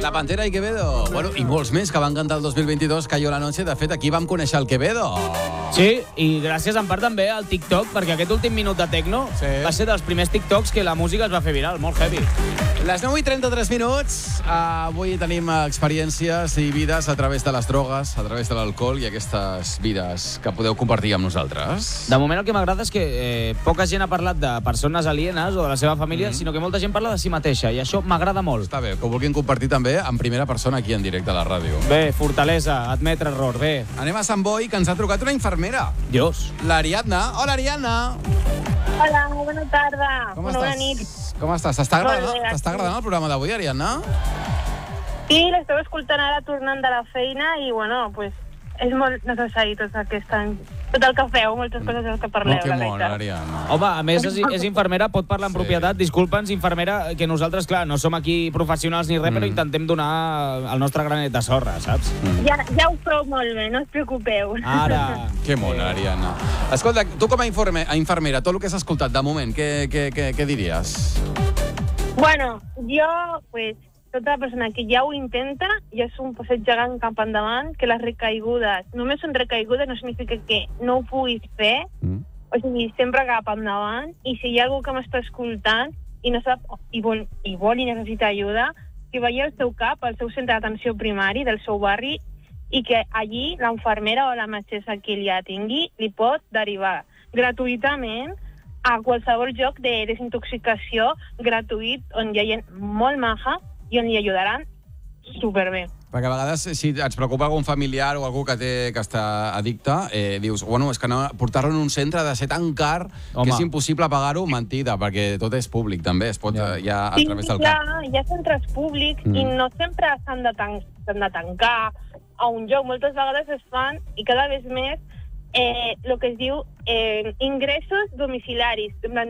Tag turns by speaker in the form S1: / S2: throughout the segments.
S1: La Pantera i Quevedo. Bueno, i molts més que van cantar el 2022, Cayó la noche. De fet, aquí vam conèixer el Quevedo.
S2: Sí, i gràcies en part també al TikTok, perquè aquest últim minut de Tecno va ser dels primers TikToks que la música es va fer viral, molt heavy.
S1: Les 9:33 minuts. Avui tenim experiències i vides a través de les drogues, a través de l'alcohol i aquestes vides que podeu compartir amb nosaltres.
S2: De moment el que m'agrada és que poca gent ha parlat de persones alienes o de la seva família, sinó que molta gent parla de si mateixa, i això m'agrada molt.
S1: Està bé, que ho vulguin compartir també en primera persona aquí en directe a la ràdio.
S2: Bé, fortalesa, admetre error, bé.
S1: Anem a Sant Boi, que ens ha trucat una infermera.
S2: Dios.
S1: L'Ariadna. Hola, Ariadna.
S3: Hola, bona tarda.
S1: Com
S3: Bona
S1: estàs?
S3: nit.
S1: Com estàs? T'està agradant el programa d'avui, Ariadna?
S3: Sí, l'esteu escoltant ara tornant de la feina i, bueno, pues, és molt necessari tot el que feu, moltes coses dels que parleu.
S1: Que mona, Ariadna.
S2: Home, a més, és infermera, pot parlar en propietat. Disculpa'ns, infermera, que nosaltres, clar, no som aquí professionals ni res, però intentem donar el nostre granet de sorra, saps?
S3: Ja ho feu molt bé, no us preocupeu.
S2: Ara.
S1: Que mona, Ariadna. Escolta, tu com a infermera, tot el que has escoltat de moment, què diries?
S3: Bueno, jo, pues, tota persona que ja ho intenta ja és un passeig gegant cap endavant, que les recaigudes només són recaigudes, no significa que no ho puguis fer, o sigui, sempre cap endavant, i si hi ha algú que m'està escoltant i no sap, i vol i necessita ajuda, que vagi al seu CAP, al seu centre d'atenció primari del seu barri, i que allí l'infermera o la metgessa que li atingui li pot derivar gratuïtament a qualsevol lloc de desintoxicació gratuït, on hi ha gent molt maja i on li ajudaran superbé.
S1: Perquè a vegades, si et preocupa algun familiar o algú que està addicte, dius, bueno, és que portar-lo en un centre ha de ser tan car que és impossible pagar-ho. Mentida, perquè tot és públic, també. Es pot ja a través del CAP.
S3: Sí, hi ha centres públics i no sempre s'han de tancar a un lloc. Moltes vegades es fan, i cada vegada més, el que es diu ingressos domiciliaris.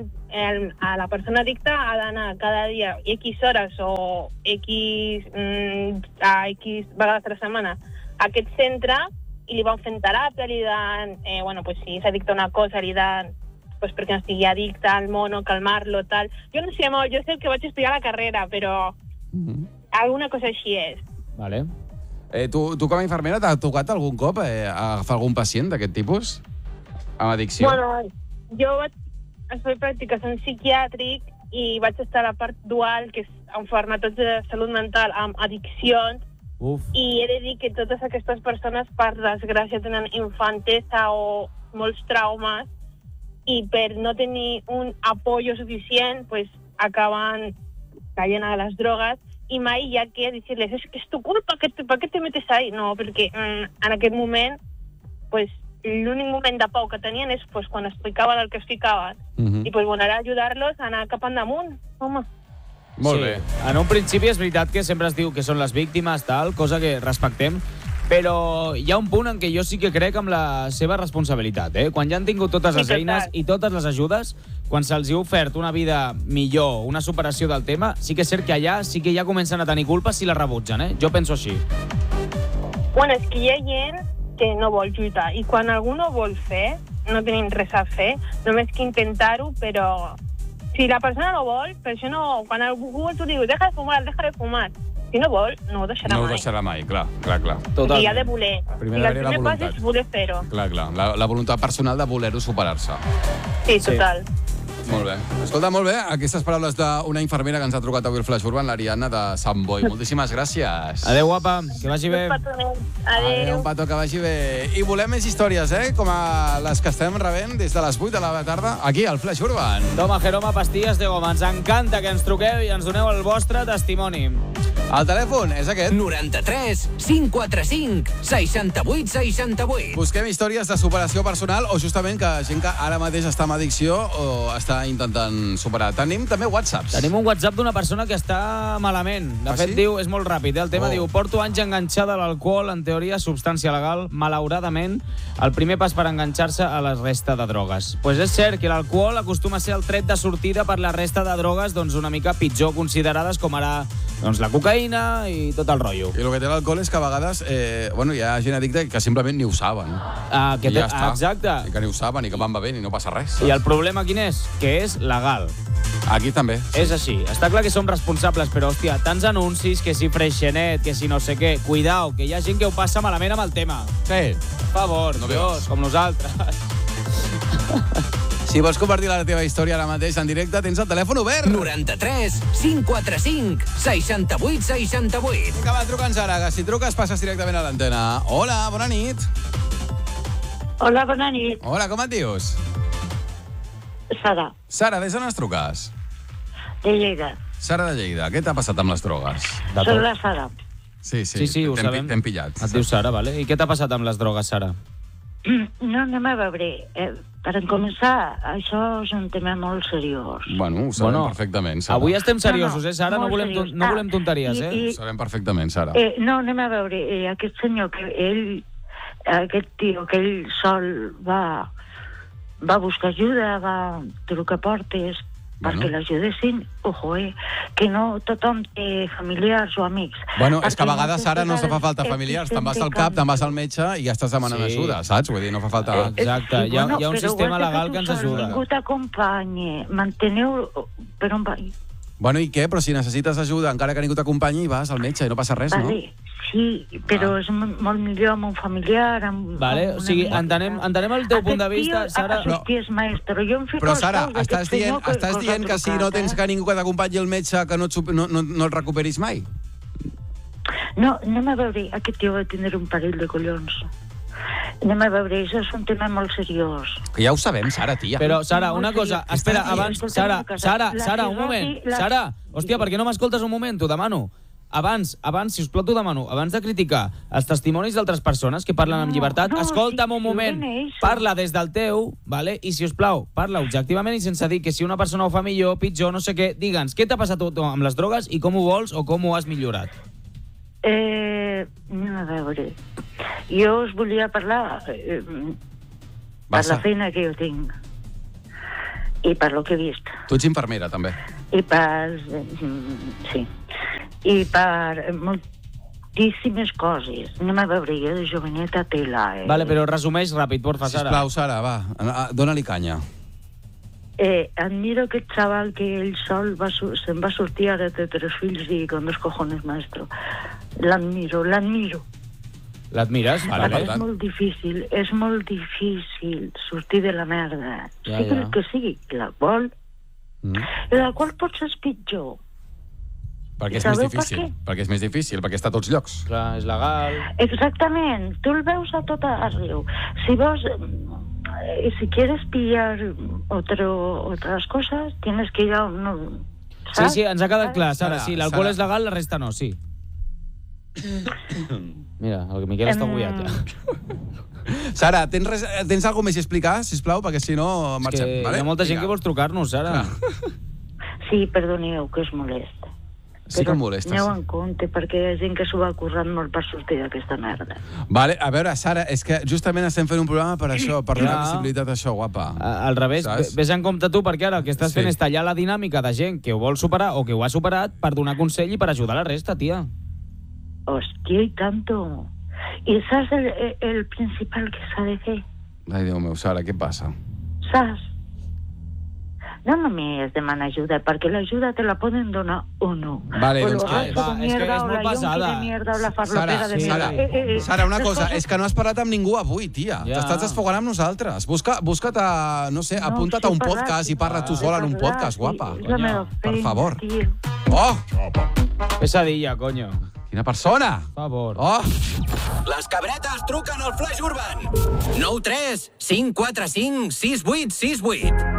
S3: A la persona addicta ha d'anar cada dia X hores o X vegades a la setmana a aquest centre i li van fent teràpia, li dan, si és addicte a una cosa, li dan perquè no estigui addicte al mono, calmar-lo, tal. Jo no sé molt, jo sé el que vaig estudiar a la carrera, però alguna cosa així és.
S2: Vale.
S1: Tu com a infermera t'ha tocat algun cop agafar algun pacient d'aquest tipus? Amb addicció?
S3: Bueno, jo vaig fer pràctiques en psiquiàtric i vaig estar a la part dual, que és enfermar tots de salut mental amb addiccions. I he de dir que totes aquestes persones, per desgràcia, tenen infantesa o molts traumes i per no tenir un apoyo suficient, pues acaben caient a les drogues. I mai hi ha que dir-les, és que és tu culpa, per què te metes ahí? No, perquè en aquest moment, pues, l'únic moment de pau que tenien és quan es ficaven el que es ficaven. I era ajudar-los a anar cap endamunt, home.
S1: Molt bé.
S2: En un principi és veritat que sempre es diu que són les víctimes, tal, cosa que respectem, però hi ha un punt en què jo sí que crec amb la seva responsabilitat. Quan ja han tingut totes les eines i totes les ajudes, quan se'ls ha ofert una vida millor, una superació del tema, sí que és cert que allà sí que ja comencen a tenir culpa si la rebutgen. Jo penso així.
S3: Bueno, és que hi ha gent que no vol lluitar, i quan algú no vol fer, no tenim res a fer, només que intentar-ho, però si la persona no vol, per això no... Quan algú tu dius, deja de fumar. Si no vol, no ho deixarà mai.
S1: No ho deixarà mai, clar.
S3: Totalment. I ha de voler.
S1: Primer
S3: pas és voler fer-ho.
S1: Clar. La voluntat personal de voler-ho superar-se.
S3: Sí, total.
S1: Molt bé. Escolta, molt bé, aquestes paraules d'una infermera que ens ha trucat avui al Flash Urban, l'Ariadna de Sant Boi. Moltíssimes gràcies.
S2: Adéu, guapa, que vagi bé.
S3: Adéu.
S1: Un petó, que vagi bé. I volem més històries, com les que estem rebent des de les 8 de la tarda, aquí al Flash Urban.
S2: Toma, Jeroma, pastilles de goma. Ens encanta que ens truqueu i ens doneu el vostre testimoni.
S1: El telèfon és aquest.
S4: 93 545 68 68.
S1: Busquem històries de superació personal o justament que gent que ara mateix està amb addicció o està intentant superar. Tenim també WhatsApps.
S2: Tenim un WhatsApp d'una persona que està malament. De fet, diu, és molt ràpid, el tema diu, porto anys enganxada a l'alcohol, en teoria substància legal, malauradament, el primer pas per enganxar-se a la resta de drogues. Pues és cert que l'alcohol acostuma a ser el tret de sortida per la resta de drogues, doncs una mica pitjor considerades, com ara Doncs la cocaïna i tot el rotllo.
S1: I el que té l'alcohol és que a vegades hi ha gent addicta que simplement ni ho saben.
S2: Exacte.
S1: I que ni ho saben i que van bevent i no passa res.
S2: I el problema quin és? Que és legal.
S1: Aquí també.
S2: És així. Està clar que som responsables, però, hòstia, tants anuncis, que si Freixenet, que si no sé què. Cuidao, que hi ha gent que ho passa malament amb el tema.
S1: Sí.
S2: Per favor,
S1: no
S2: Dios, com nosaltres.
S1: Si vols compartir la teva història ara mateix en directe, tens el telèfon obert.
S4: 93 545 68 68.
S1: Que va, truca'ns ara, que si truques passes directament a l'antena. Hola, bona nit.
S3: Hola, bona nit.
S1: Hola, com et dius?
S3: Sara,
S1: Sara, des d'on ens truques?
S3: de Lleida.
S1: Sara de Lleida, què t'ha passat amb les drogues?
S3: Soc la Sara.
S1: Sí,
S2: ho sabem.
S1: T'hem pillat.
S2: Et dius Sara, vale? I què t'ha passat amb les drogues, Sara?
S3: No anem a veure. Per començar, això és un tema molt seriós.
S1: Bueno, ho sabem perfectament, Sara.
S2: Avui estem seriosos, Sara? No volem tonteries,
S1: Ho sabem perfectament, Sara.
S3: No, anem a veure. Aquest senyor, aquest tio, que ell sol va buscar ajuda, va trucar portes perquè l'ajudessin. Ojo, que no tothom té familiars o amics.
S1: Bueno, és que a vegades, Sara, no fa falta familiars. Te'n vas al CAP, te'n vas al metge i ja estàs demanant ajuda, saps? Vull dir, no fa falta...
S2: Exacte, hi ha un sistema legal que ens ajuda.
S3: Ningú t'acompanyi, manteneu per on va.
S1: Bueno, i què? Però si necessites ajuda, encara que ningú t'acompanyi, vas al metge i no passa res, no?
S3: Sí, però és molt millor amb un familiar,
S2: Vale, o sigui, entenem el teu punt de vista, Sara.
S1: Però, Sara, estàs dient que si no tens que ningú que t'acompanyi al metge, que no el recuperis mai?
S3: No, anem a veure, aquest tio va tindre un parell de collons. Anem a veure, això és un tema molt seriós.
S1: Que ja ho sabem, Sara, tia.
S2: Però, Sara, una cosa, espera, abans... Sara, un moment. Sara, hòstia, per què no m'escoltes un moment? T'ho demano. Abans, sisplau, t'ho demano, abans de criticar els testimonis d'altres persones que parlen amb llibertat, escolta'm un moment, parla des del teu, vale? I, sisplau, parla objectivament i sense dir que si una persona ho fa millor, pitjor, no sé què, digue'ns, què t'ha passat amb les drogues i com ho vols o com ho has millorat?
S3: A veure, jo us volia parlar per la feina que jo tinc i per lo que he vist.
S1: Tu ets infermera, també.
S3: I per... sí. I per moltíssimes coses. Anem a veure, jo de joveneta tela.
S2: Vale, però resumeix ràpid, porfa, Sara.
S1: Sisplau, Sara, va, dóna-li canya.
S3: Admiro aquest xaval que ell sol se'n va sortir ara de 3 fills i con 2 cojones, maestro. L'admiro.
S2: L'admires?
S3: Vale. És molt difícil sortir de la merda. Sigui el que sigui, l'alcohol. L'alcohol potser és pitjor.
S1: Perquè és més difícil. Perquè és més difícil, perquè està a tots llocs.
S2: Clar, és legal.
S3: Exactament. Tu el veus a tot arreu. Si vos... si quieres pillar otras cosas, tienes que ir a...
S2: Sí, ens ha quedat clar, Sara. Sí, l'alcohol és legal, la resta no, sí. Mira, el Miquel està agullat ja.
S1: Sara, tens alguna més a explicar, sisplau, perquè si no marxem.
S2: Hi ha molta gent que vols trucar-nos, Sara.
S3: Sí, perdoneu, que és molest.
S1: Sí que em molestes.
S3: Aneu en compte, perquè hi ha gent que s'ho va currant molt per sortir d'aquesta merda.
S1: Vale, a veure, Sara, és que justament estem fent un programa per això, per donar visibilitat a això, guapa.
S2: Al revés, ves en compte tu, perquè ara el que estàs fent és tallar la dinàmica de gent que ho vol superar o que ho ha superat per donar consell i per ajudar la resta, tia.
S3: Hòstia, i tanto. I saps el principal que s'ha de fer?
S1: Ai, Déu meu, Sara, què passa?
S3: Saps? No només demana ajuda, perquè l'ajuda te la poden donar o no.
S1: Vale, doncs
S2: és que és molt pesada.
S1: Sara, una cosa, és que no has parlat amb ningú avui, tia. T'estàs desfogant amb nosaltres. Busca't a, no sé, apunta't a un podcast i parla tu sola en un podcast, guapa. Per favor. Oh!
S2: Pesadilla, coño.
S1: Quina persona!
S2: Per favor.
S1: Oh!
S4: Les cabretes truquen al Flash Urban. 9 3 5 4 5 6 8 6 8.